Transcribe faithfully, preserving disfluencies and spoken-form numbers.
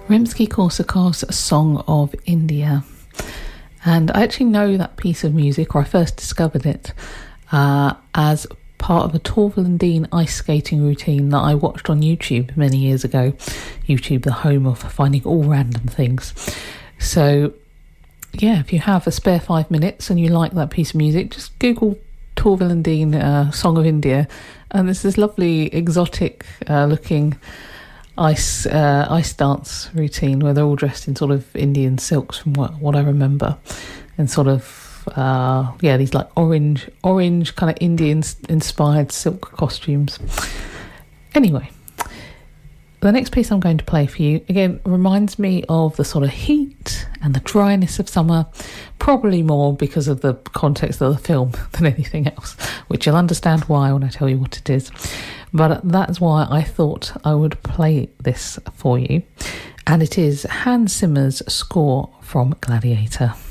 Rimsky-Korsakov's Song of India. And I actually know that piece of music, or I first discovered it uh, as part of a Torvill and Dean ice skating routine that I watched on YouTube many years ago. YouTube, the home of finding all random things. So, yeah, if you have a spare five minutes and you like that piece of music, just Google Torvill and Dean uh, Song of India, and there's this lovely exotic uh, looking ice uh, ice dance routine where they're all dressed in sort of Indian silks from what, what I remember, and sort of uh, yeah these like orange orange kind of Indian inspired silk costumes. Anyway, the next piece I'm going to play for you again reminds me of the sort of heat and the dryness of summer, probably more because of the context of the film than anything else, which you'll understand why when I tell you what it is. But that's why I thought I would play this for you. And it is Hans Zimmer's score from Gladiator.